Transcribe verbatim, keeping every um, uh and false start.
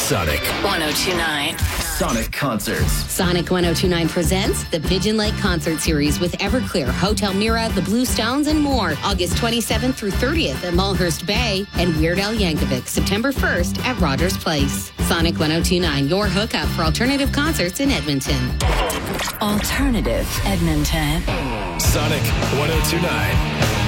Sonic one oh two point nine. Sonic Concerts. Sonic one oh two point nine presents the Pigeon Lake Concert Series with Everclear, Hotel Mira, The Blue Stones, and more. August twenty-seventh through thirtieth at Mulhurst Bay, and Weird Al Yankovic, September first at Rogers Place. Sonic one oh two point nine, your hookup for alternative concerts in Edmonton. Alternative Edmonton. Sonic one oh two point nine.